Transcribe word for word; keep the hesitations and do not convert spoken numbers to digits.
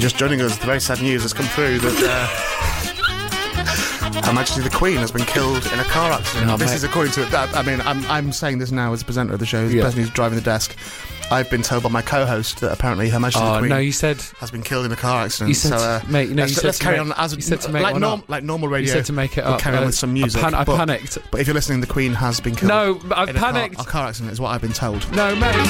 just joining us, the very sad news has come through that uh, Her Majesty the Queen has been killed in a car accident. Oh, this mate. is according to... Uh, I mean, I'm, I'm saying this now as the presenter of the show, as the Yeah. person who's driving the desk. I've been told by my co-host that apparently Her Majesty Oh the Queen no, you said has been killed in a car accident. you said so, uh, to, mate. You know, let's you said let's to carry make, on as you said to make like, one norm, up. like normal radio. You said to make it we'll up. carry on uh, with some music. I, pan- I but, panicked. But if you're listening, the Queen has been killed. No, I've in a car- panicked. A car accident is what I've been told. No, mate.